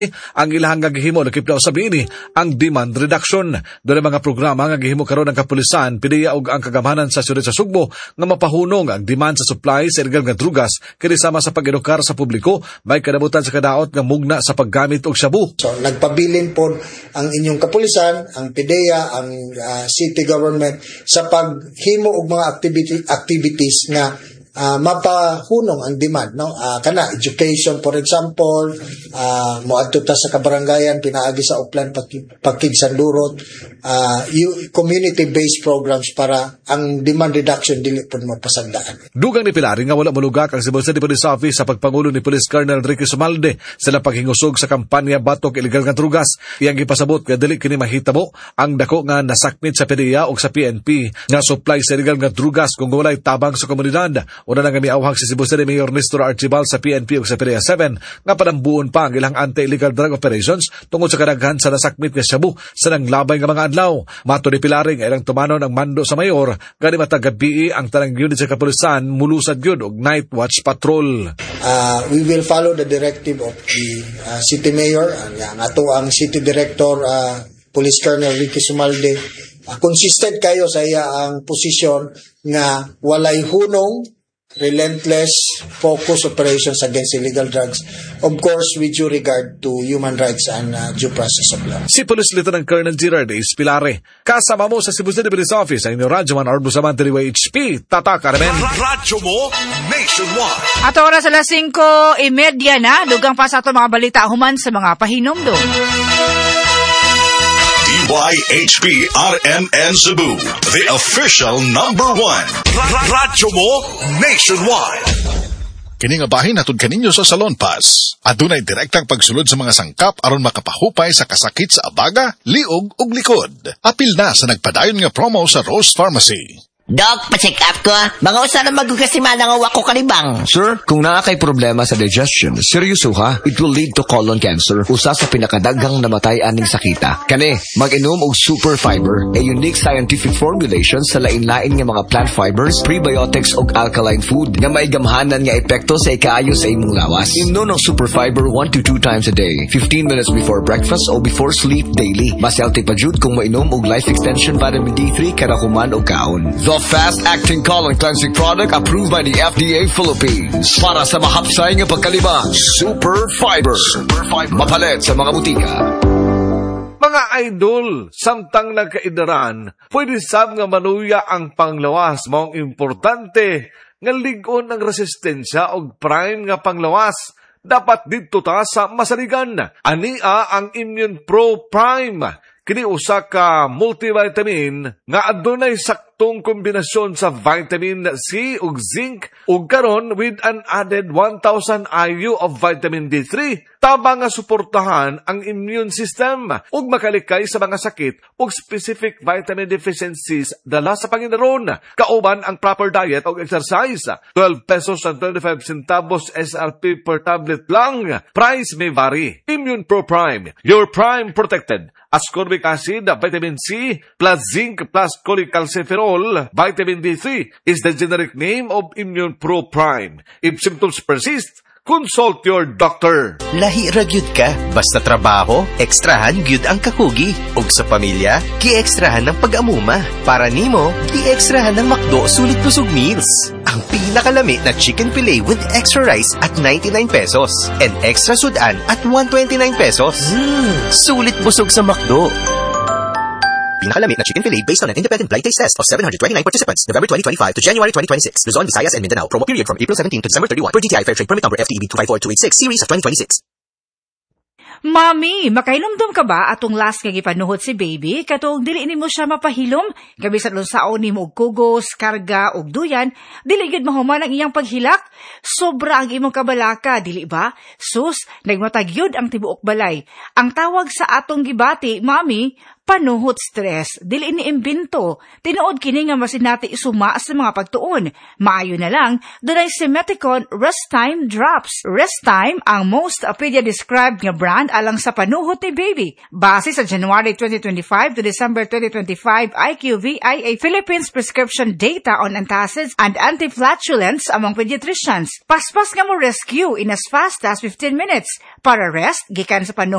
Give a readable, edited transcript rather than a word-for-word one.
ang ilahang gagihimo lakip na usabini ang demand reduction. Doon ang mga programa nga gihimo karon ng kapulisan pidiya og ang kagamanan sa syudad sa Sugbo nga mapahunong ang demand sa supply sa illegal nga drugas kini sama sa pag-edukar sa publiko may kadabutan sa kadaot nga mugna sa paggamit og shabu. So nagpabilin po ang inyong kapulisan, ang PDEA, ang city government sa paghimo og mga activities nga mapahunong ang demand, no? Kana education, for example, moadto ta sa kabarangayan pinaagi sa uplan pagkigsandurot, community based programs para ang demand reduction dili pud mapasagdaan. Dugang ni Pilari nga wala malugak ang Cebu City Police Office sa pagpangulo ni Police Colonel Ricky Sumalde sa paghingusog sa kampanya batok illegal nga drugas. Iyang gipasabot nga dili kini mahitabo ang dako nga nasakmit sa PDEA o sa PNP nga supply sa illegal nga drugas kung walay tabang sa komunidad. Una nang miawhag si Cebu City Mayor Nestor Archibald sa PNP o sa PDEA 7 nga padambuon pa ang ilang anti-illegal drug operations tungod sa kadaghan sa nasakmit nga shabu sa nanglabay nga mga adlaw. Mato ni Pilari nga ilang tumanon ang mando sa mayor gani matag gabi ang tanang unit sa kapulisan mulusad gyud og night watch patrol. We will follow the directive of the city mayor ang ato ang city director Police Colonel Ricky Sumalde. Consistent kayo sa iya ang posisyon nga walay hunong, relentless focus operations against illegal drugs, of course with due regard to human rights and due process of law. Si Police Lieutenant Colonel Gerard Ace Pilare. Kasama mo sa Cebu City Police Office ang inyong Radyo Man Ardo Saman Tiliway HP Tatak Armen. Radyo mo nationwide. At oras alas 5:30 na, dugang pa sa ato mga balita human sa mga pahinomdo. DYHP RMN Cebu, the official #1. Radyo mo nationwide. Kini nga bahin natud kaninyo sa Salon Pass. Adunay direktang pagsulod sa mga sangkap aron makapahupay sa kasakit sa abaga, liog ug likod. Apil na sa nagpadayon nga promo sa Rose Pharmacy. Doc, pa-check up ko. Mga usa na magkasimana nga wako kalibang. Sir, kung naa kay problema sa digestion, seryoso ha, it will lead to colon cancer, usa sa pinakadaghang namatay aning sakita. Kani, mag-inom og Super Fiber, a unique scientific formulation sa lain-lain nga mga plant fibers, prebiotics ug alkaline food nga may gamhanan nga epekto sa ikaayo sa imong lawas. Inom ng Super Fiber 1 to 2 times a day, 15 minutes before breakfast o before sleep daily. Mas healthy pa jud kung mainom og life extension vitamin D3 kada human og kaon. The fast-acting colon cleansing product approved by the FDA Philippines. Para sa mahapsay nga pagkalibang, Super Fiber. Mapalit sa mga butika. Mga idol, samtang nagkaidaran, pwede sab nga manuya ang panglawas. Maong importante nga ligon ang resistensya og prime nga panglawas. Dapat dito ta sa masaligan. Ania ang Immune Pro Prime. Kini usa ka multivitamin nga adunay saktong kombinasyon sa vitamin C ug zinc ug karon with an added 1,000 IU of vitamin D3 tabang nga suportahan ang immune system ug makalikay sa mga sakit ug specific vitamin deficiencies dala sa panginaron. Kauban ang proper diet ug exercise. 12 pesos and 25 centavos SRP per tablet lang. Price may vary. Immune Pro Prime, your prime protected. Ascorbic acid, vitamin C, plus zinc, plus cholecalciferol, vitamin D3 is the generic name of Immune Pro Prime. If symptoms persist, consult your doctor. Lahi ra gyud ka, basta trabaho, ekstrahan gyud ang kakugi. Ug sa pamilya, gi-ekstrahan ng pag-amuma. Para nimo, gi-ekstrahan ng McDo sulit busog meals. Ang pinakalami na chicken fillet with extra rice at 99 pesos and extra sudan at 129 pesos. Sulit busog sa McDo. Pinakalamit na chicken fillet based on an independent blind taste test of 729 participants, November 2025 to January 2026. Luzon, Visayas, and Mindanao. Promo period from April 17 to December 31 per DTI Fair Trade Permit number FTEB 254286 series of 2026. Mami, makailumdum ka ba atong last nga gipanuhot si baby? Katong dili nimo siya mapahilom, gabi sa lunsaon nimo og kugos, karga og duyan, dili gid mahuman ang iyang paghilak. Sobra ang imong kabalaka, dili ba? Sus, nagmatag yun ang tibuok balay. Ang tawag sa atong gibati, mami, panuhot stress. Dili ni imbento. Tinuod kini nga masinati isuma sa mga pagtuon. Maayo na lang, dunay si Meticon Rest Time Drops. Rest Time ang most pedia-described nga brand alang sa panuhot ni baby. Base sa January 2025 to December 2025 IQVIA Philippines prescription data on antacids and anti-flatulence among pediatricians. Paspas nga mo rescue in as fast as 15 minutes. Para rest, gikan sa panuhot